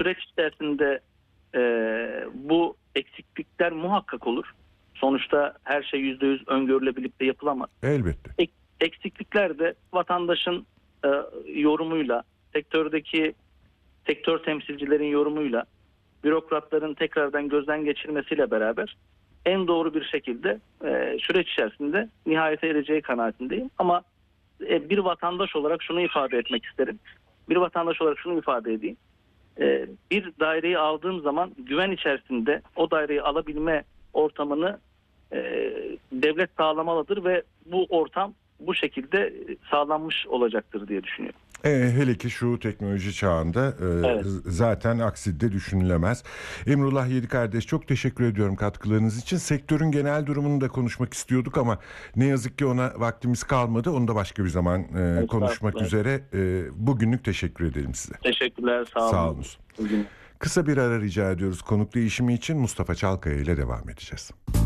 süreç içerisinde bu eksiklikler muhakkak olur. Sonuçta her şey %100 öngörülebilip de yapılamaz. Elbette. Eksiklikler de vatandaşın yorumuyla, sektör temsilcilerin yorumuyla, bürokratların tekrardan gözden geçirmesiyle beraber en doğru bir şekilde süreç içerisinde nihayete ereceği kanaatindeyim. Ama bir vatandaş olarak şunu ifade etmek isterim. Bir vatandaş olarak şunu ifade edeyim. Bir daireyi aldığım zaman güven içerisinde o daireyi alabilme ortamını devlet sağlamalıdır ve bu ortam bu şekilde sağlanmış olacaktır diye düşünüyorum. Hele ki şu teknoloji çağında Evet. zaten aksi de düşünülemez. Emrullah Yedikardeş, çok teşekkür ediyorum katkılarınız için. Sektörün genel durumunu da konuşmak istiyorduk ama ne yazık ki ona vaktimiz kalmadı. Onu da başka bir zaman konuşmak üzere. Bugünlük teşekkür edelim size. Teşekkürler, sağ olun. Sağ olunuz. Kısa bir ara rica ediyoruz. Konuk değişimi için Mustafa Çalkaya ile devam edeceğiz.